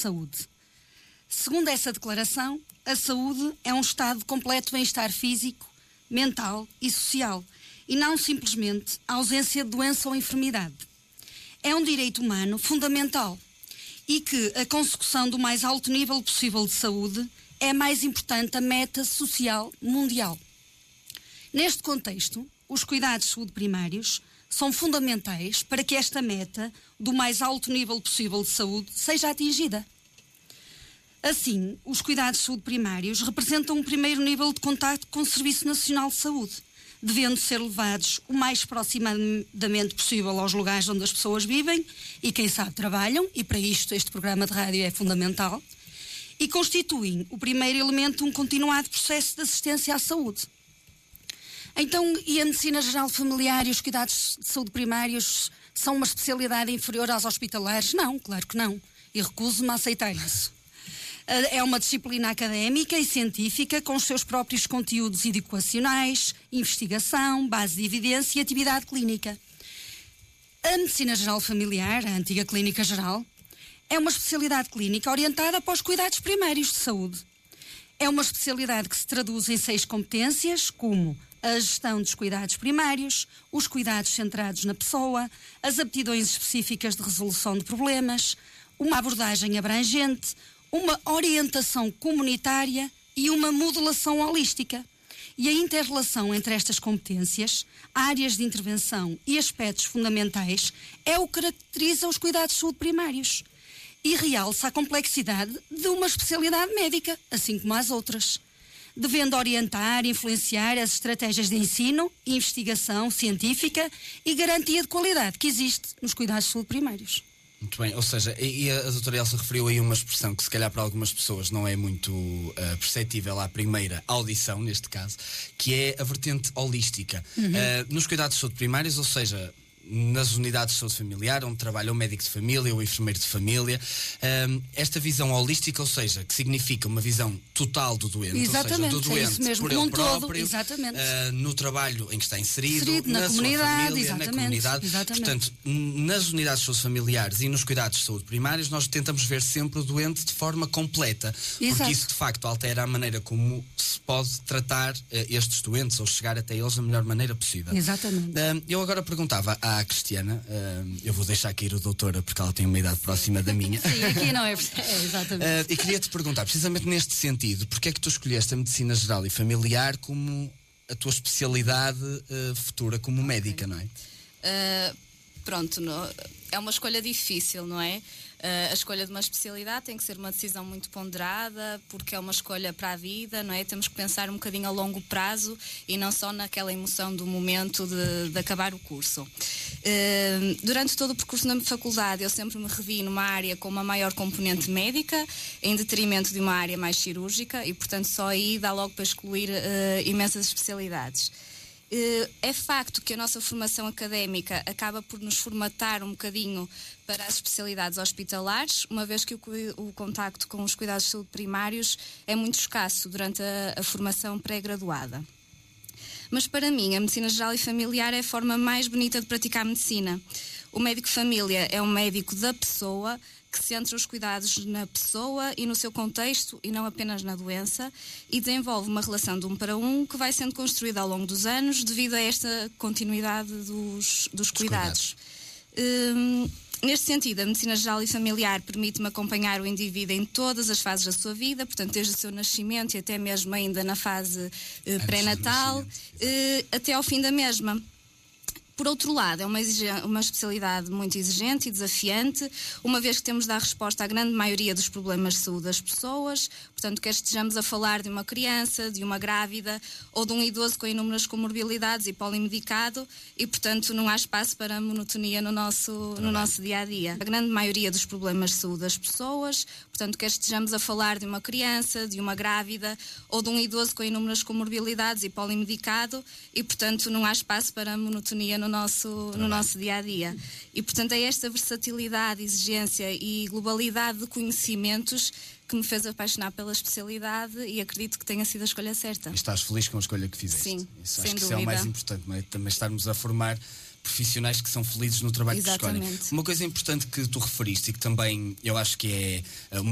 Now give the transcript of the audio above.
saúde. Segundo essa declaração, a saúde é um estado de completo bem-estar físico, mental e social, e não simplesmente a ausência de doença ou enfermidade. É um direito humano fundamental e que a consecução do mais alto nível possível de saúde é a mais importante meta social mundial. Neste contexto, os cuidados de saúde primários são fundamentais para que esta meta do mais alto nível possível de saúde seja atingida. Assim, os cuidados de saúde primários representam um primeiro nível de contacto com o Serviço Nacional de Saúde, devendo ser levados o mais proximamente possível aos lugares onde as pessoas vivem e, quem sabe, trabalham, e para isto este programa de rádio é fundamental, e constituem o primeiro elemento de um continuado processo de assistência à saúde. Então, e a medicina geral familiar e os cuidados de saúde primários são uma especialidade inferior aos hospitalares? Não, claro que não, e recuso-me a aceitar isso. É uma disciplina académica e científica com os seus próprios conteúdos educacionais, investigação, base de evidência e atividade clínica. A medicina geral familiar, a antiga clínica geral, é uma especialidade clínica orientada para os cuidados primários de saúde. É uma especialidade que se traduz em 6 competências, como a gestão dos cuidados primários, os cuidados centrados na pessoa, as aptidões específicas de resolução de problemas, uma abordagem abrangente, uma orientação comunitária e uma modelação holística. E a inter-relação entre estas competências, áreas de intervenção e aspectos fundamentais é o que caracteriza os cuidados de saúde primários e realça a complexidade de uma especialidade médica, assim como as outras, devendo orientar e influenciar as estratégias de ensino, investigação científica e garantia de qualidade que existe nos cuidados de saúde primários. Muito bem, ou seja, e a doutora Elsa referiu aí uma expressão que se calhar para algumas pessoas não é muito perceptível à primeira audição, neste caso, que é a vertente holística. Nos cuidados de saúde primários, ou seja, nas unidades de saúde familiar, onde trabalha o médico de família ou o enfermeiro de família, esta visão holística, ou seja, que significa uma visão total do doente, exatamente, ou seja, do doente mesmo, por ele próprio, todo, exatamente. No trabalho em que está inserido na comunidade, sua família, na comunidade. Portanto, nas unidades de saúde familiares e nos cuidados de saúde primários, nós tentamos ver sempre o doente de forma completa, porque isso de facto altera a maneira como se pode tratar estes doentes ou chegar até eles da melhor maneira possível. Exatamente. Eu agora perguntava à Cristiana, eu vou deixar cair a doutora porque ela tem uma idade próxima da minha. Sim, aqui não é, exatamente. E queria-te perguntar, precisamente neste sentido, porque é que tu escolheste a medicina geral e familiar como a tua especialidade futura como médica, não é? Pronto, é uma escolha difícil, não é? A escolha de uma especialidade tem que ser uma decisão muito ponderada, porque é uma escolha para a vida, não é? Temos que pensar um bocadinho a longo prazo e não só naquela emoção do momento de acabar o curso. Durante todo o percurso na faculdade eu sempre me revi numa área com uma maior componente médica, em detrimento de uma área mais cirúrgica, e portanto só aí dá logo para excluir imensas especialidades. É facto que a nossa formação académica acaba por nos formatar um bocadinho para as especialidades hospitalares, uma vez que o contacto com os cuidados de saúde primários é muito escasso durante a formação pré-graduada. Mas para mim, a medicina geral e familiar é a forma mais bonita de praticar medicina. O médico de família é um médico da pessoa, que centra os cuidados na pessoa e no seu contexto e não apenas na doença, e desenvolve uma relação de 1 para 1 que vai sendo construída ao longo dos anos devido a esta continuidade dos cuidados. Neste sentido, a medicina geral e familiar permite-me acompanhar o indivíduo em todas as fases da sua vida, portanto, desde o seu nascimento e até mesmo ainda na fase pré-natal, até ao fim da mesma. Por outro lado, é uma especialidade muito exigente e desafiante, uma vez que temos de dar resposta à grande maioria dos problemas de saúde das pessoas, portanto, quer estejamos a falar de uma criança, de uma grávida ou de um idoso com inúmeras comorbilidades e polimedicado, e, portanto, não há espaço para monotonia no nosso dia-a-dia. A grande maioria dos problemas de saúde das pessoas, portanto, quer estejamos a falar de uma criança, de uma grávida ou de um idoso com inúmeras comorbilidades e polimedicado, e, portanto, não há espaço para monotonia no nosso dia-a-dia. E, portanto, é esta versatilidade, exigência e globalidade de conhecimentos que me fez apaixonar pela especialidade, e acredito que tenha sido a escolha certa. E estás feliz com a escolha que fizeste? Sim, isso, sem acho que dúvida. isso é o mais importante, não é? Também estarmos a formar profissionais que são felizes no trabalho que escolhem. Uma coisa importante que tu referiste e que também eu acho que é uma